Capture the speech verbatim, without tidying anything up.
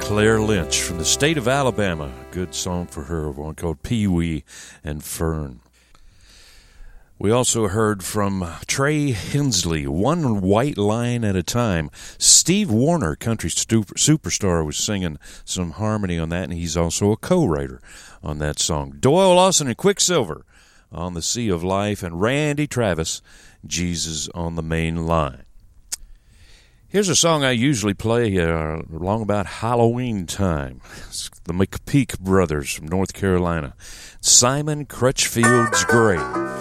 Claire Lynch from the state of Alabama. Good song for her, one called Pee Wee and Fern. We also heard from Trey Hensley, One White Line at a Time. Steve Warner, country super, superstar, was singing some harmony on that, and he's also a co-writer on that song. Doyle Lawson and Quicksilver, On the Sea of Life, and Randy Travis, Jesus on the Main Line. Here's a song I usually play uh, along about Halloween time. It's the McPeak Brothers from North Carolina. Simon Crutchfield's Grave.